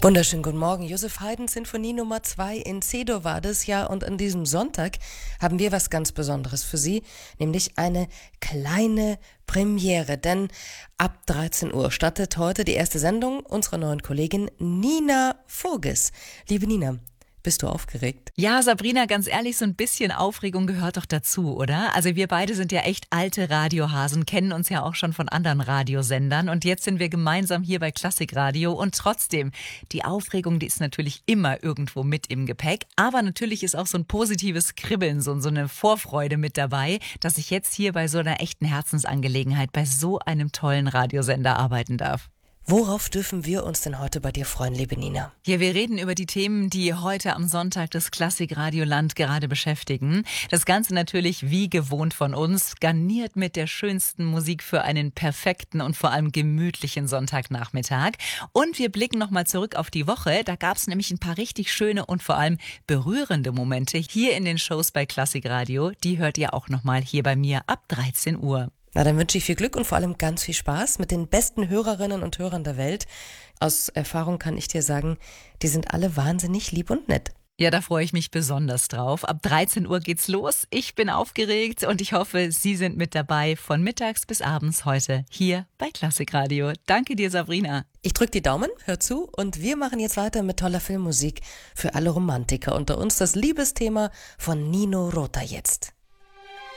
Wunderschönen guten Morgen. Josef Haydn, Sinfonie Nummer 2 in C-Dur war das ja, und an diesem Sonntag haben wir was ganz Besonderes für Sie, nämlich eine kleine Premiere, denn ab 13 Uhr startet heute die erste Sendung unserer neuen Kollegin Nina Voges. Liebe Nina, bist du aufgeregt? Ja, Sabrina, ganz ehrlich, so ein bisschen Aufregung gehört doch dazu, oder? Also wir beide sind ja echt alte Radiohasen, kennen uns ja auch schon von anderen Radiosendern und jetzt sind wir gemeinsam hier bei Klassikradio und trotzdem, die Aufregung, die ist natürlich immer irgendwo mit im Gepäck, aber natürlich ist auch so ein positives Kribbeln, so eine Vorfreude mit dabei, dass ich jetzt hier bei so einer echten Herzensangelegenheit, bei so einem tollen Radiosender arbeiten darf. Worauf dürfen wir uns denn heute bei dir freuen, liebe Nina? Ja, wir reden über die Themen, die heute am Sonntag das Klassikradioland gerade beschäftigen. Das Ganze natürlich wie gewohnt von uns, garniert mit der schönsten Musik für einen perfekten und vor allem gemütlichen Sonntagnachmittag. Und wir blicken nochmal zurück auf die Woche. Da gab es nämlich ein paar richtig schöne und vor allem berührende Momente hier in den Shows bei Klassikradio. Die hört ihr auch nochmal hier bei mir ab 13 Uhr. Na, dann wünsche ich viel Glück und vor allem ganz viel Spaß mit den besten Hörerinnen und Hörern der Welt. Aus Erfahrung kann ich dir sagen, die sind alle wahnsinnig lieb und nett. Ja, da freue ich mich besonders drauf. Ab 13 Uhr geht's los. Ich bin aufgeregt und ich hoffe, Sie sind mit dabei von mittags bis abends heute hier bei Klassikradio. Danke dir, Sabrina. Ich drück die Daumen, hör zu, und wir machen jetzt weiter mit toller Filmmusik für alle Romantiker unter uns. Das Liebesthema von Nino Rota jetzt.